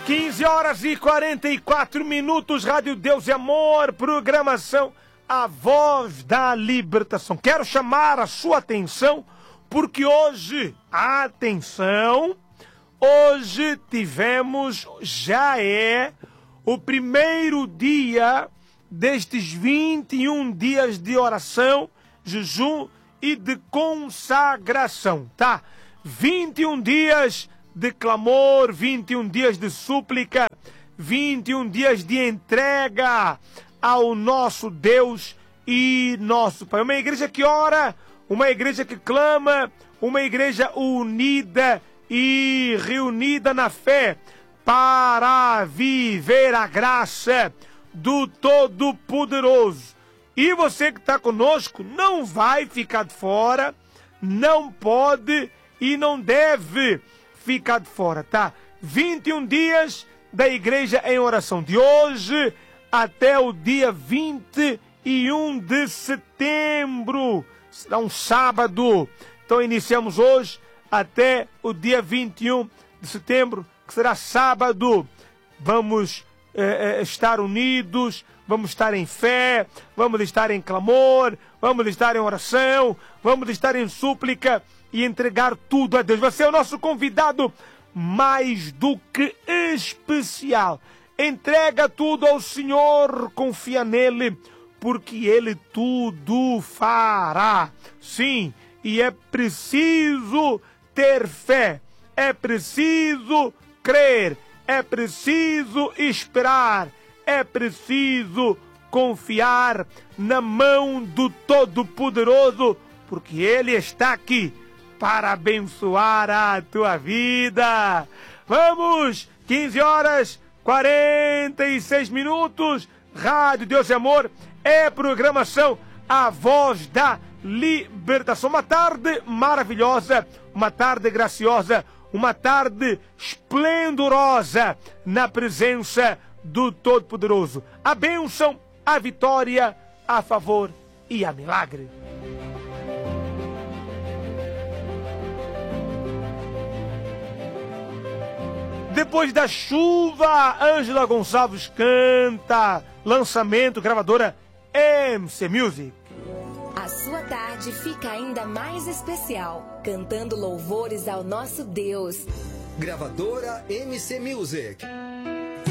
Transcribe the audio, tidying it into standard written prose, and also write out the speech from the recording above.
15 horas e 44 minutos, Rádio Deus e Amor, programação A Voz da Libertação. Quero chamar a sua atenção, porque hoje, atenção, hoje já é o primeiro dia destes 21 dias de oração, jejum e de consagração, tá? 21 dias de clamor, 21 dias de súplica, 21 dias de entrega ao nosso Deus e nosso Pai. Uma igreja que ora, uma igreja que clama, uma igreja unida e reunida na fé para viver a graça do Todo-Poderoso. E você que está conosco não vai ficar de fora, não pode e não deve ficar de fora, tá? 21 dias da igreja em oração, de hoje até o dia 21 de setembro. Será um sábado. Então iniciamos hoje até o dia 21 de setembro, que será sábado. Vamos estar unidos, vamos estar em fé, vamos estar em clamor, vamos estar em oração, vamos estar em súplica e entregar tudo a Deus. Vai ser o nosso convidado mais do que especial. Entrega tudo ao Senhor, confia nele, porque ele tudo fará. Sim, e é preciso ter fé, é preciso crer, é preciso esperar, é preciso confiar na mão do Todo-Poderoso, porque ele está aqui para abençoar a tua vida. Vamos, 15 horas 46 minutos, Rádio Deus e Amor, é programação A Voz da Libertação. Uma tarde maravilhosa, uma tarde graciosa, uma tarde esplendorosa na presença do Todo-Poderoso. A bênção, a vitória, a favor e a milagre. Depois da chuva, Ângela Gonçalves canta. Lançamento, gravadora MC Music. A sua tarde fica ainda mais especial, cantando louvores ao nosso Deus. Gravadora MC Music.